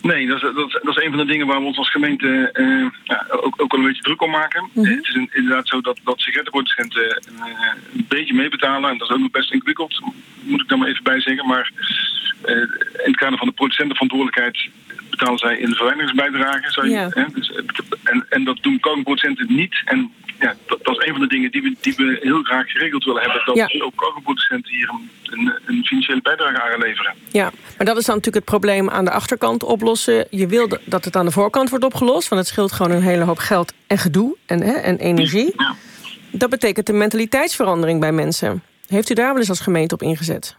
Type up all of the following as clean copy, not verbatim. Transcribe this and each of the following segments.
Nee, dat is een van de dingen waar we ons als gemeente ook wel een beetje druk om maken. Mm-hmm. Het is inderdaad zo dat sigarettenproducenten een beetje meebetalen. En dat is ook nog best ingewikkeld, moet ik daar maar even bij zeggen. Maar in het kader van de producentenverantwoordelijkheid betalen zij in de verwijdigingsbijdrage. En dat doen kauwgomproducenten niet. En ja, dat is een van de dingen die we heel graag geregeld willen hebben. Dat ook kauwgomproducenten hier een financiële bijdrage aan gaan leveren. Ja, maar dat is dan natuurlijk het probleem aan de achterkant oplossen. Je wil dat het aan de voorkant wordt opgelost, want het scheelt gewoon een hele hoop geld en gedoe en energie. Ja. Dat betekent een mentaliteitsverandering bij mensen. Heeft u daar wel eens als gemeente op ingezet?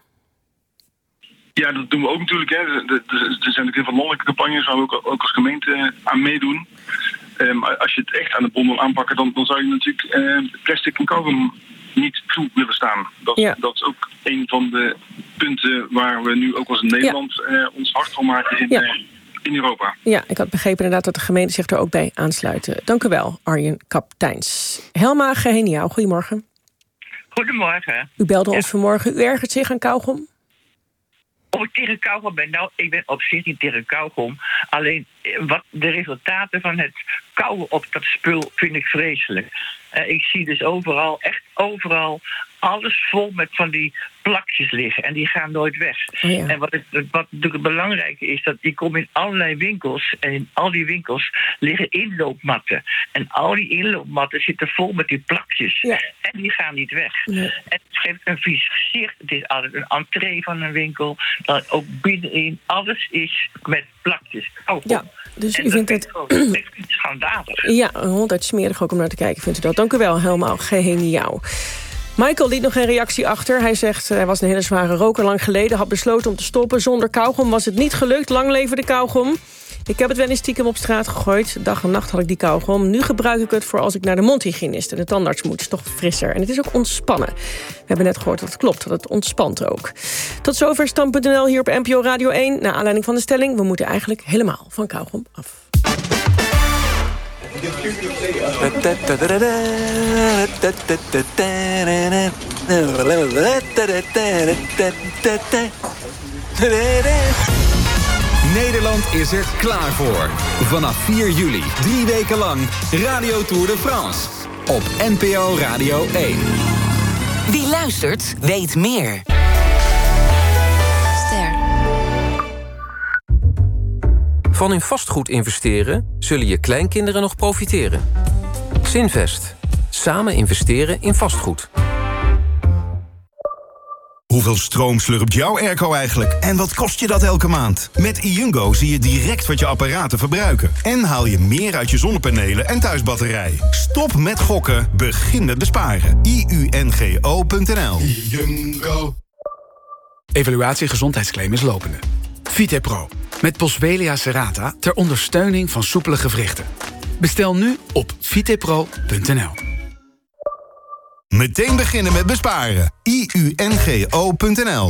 Ja, dat doen we ook natuurlijk. Hè. Er zijn natuurlijk heel veel landelijke campagnes waar we ook als gemeente aan meedoen. Maar als je het echt aan de bron wil aanpakken, dan zou je natuurlijk plastic en kauwgom niet toe willen staan. Dat is ook een van de punten waar we nu ook als in Nederland ons hard voor maken in Europa. Ja, ik had begrepen inderdaad dat de gemeente zich er ook bij aansluit. Dank u wel, Arjen Kapteins. Helma Geheniaou, goedemorgen. Goedemorgen. U belde ons vanmorgen. U ergert zich aan kauwgom? Of ik tegen kauwgom ben? Nou, ik ben op zich niet tegen kauwgom. Alleen wat de resultaten van het kauwen op dat spul vind ik vreselijk. Ik zie dus echt overal, alles vol met van die plakjes liggen. En die gaan nooit weg. Oh ja. En wat natuurlijk het belangrijke is, dat ik kom in allerlei winkels. En in al die winkels liggen inloopmatten. En al die inloopmatten zitten vol met die plakjes. Ja. En die gaan niet weg. Nee. En het geeft een vies gezicht. Het is altijd een entree van een winkel. Dan ook binnenin. Alles is met plakjes. Ja. Dus u vindt het echt schandalig. Ja, ronduit smerig ook om naar te kijken, vindt u dat. Dank u wel, Helma Geheniaou. Michael liet nog een reactie achter. Hij zegt, hij was een hele zware roker lang geleden, had besloten om te stoppen. Zonder kauwgom was het niet gelukt. Lang leven de kauwgom. Ik heb het wel eens stiekem op straat gegooid. Dag en nacht had ik die kauwgom. Nu gebruik ik het voor als ik naar de mondhygiënist en de tandarts moet. Het is toch frisser. En het is ook ontspannen. We hebben net gehoord dat het klopt, dat het ontspant ook. Tot zover Stand.nl hier op NPO Radio 1. Naar aanleiding van de stelling, we moeten eigenlijk helemaal van kauwgom af. Nederland is er klaar voor. Vanaf 4 juli, 3 weken lang, Radio Tour de France. Op NPO Radio 1. Wie luistert, weet meer. Van in vastgoed investeren zullen je kleinkinderen nog profiteren. Zinvest. Samen investeren in vastgoed. Hoeveel stroom slurpt jouw airco eigenlijk? En wat kost je dat elke maand? Met iUngo zie je direct wat je apparaten verbruiken. En haal je meer uit je zonnepanelen en thuisbatterij. Stop met gokken, begin met besparen. iUNGO.nl. iUngo. Evaluatie gezondheidsclaim is lopende. VitePro. Met Boswellia serrata ter ondersteuning van soepele gewrichten. Bestel nu op vitepro.nl. Meteen beginnen met besparen. iUNGO.nl.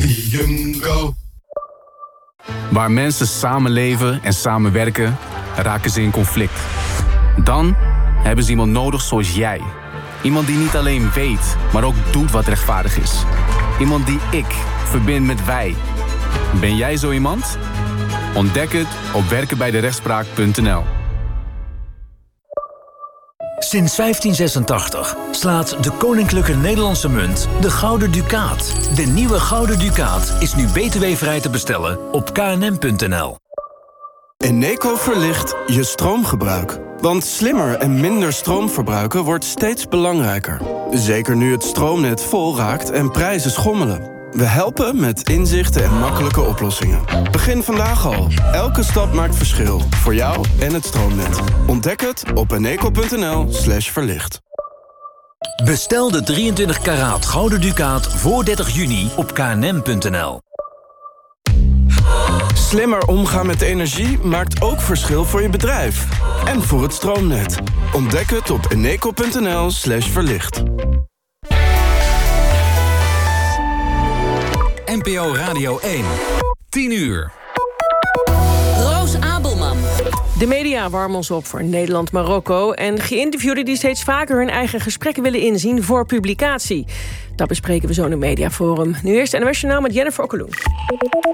Waar mensen samenleven en samenwerken, raken ze in conflict. Dan hebben ze iemand nodig zoals jij. Iemand die niet alleen weet, maar ook doet wat rechtvaardig is. Iemand die ik verbind met wij. Ben jij zo iemand? Ontdek het op werkenbijderechtspraak.nl. Sinds 1586 slaat de Koninklijke Nederlandse Munt de Gouden Ducaat. De nieuwe Gouden Ducaat is nu btw-vrij te bestellen op knm.nl. Eneco verlicht je stroomgebruik. Want slimmer en minder stroom verbruiken wordt steeds belangrijker. Zeker nu het stroomnet vol raakt en prijzen schommelen. We helpen met inzichten en makkelijke oplossingen. Begin vandaag al. Elke stap maakt verschil. Voor jou en het stroomnet. Ontdek het op eneco.nl/verlicht. Bestel de 23 karaat Gouden Ducaat voor 30 juni op knm.nl. Slimmer omgaan met energie maakt ook verschil voor je bedrijf. En voor het stroomnet. Ontdek het op eneco.nl/verlicht. NPO Radio 1. 10 uur. Roos Abelman. De media warmen ons op voor Nederland-Marokko. En geïnterviewden die steeds vaker hun eigen gesprekken willen inzien voor publicatie. Dat bespreken we zo in het Mediaforum. Nu eerst NOS Journaal met Jennifer Okkeloen.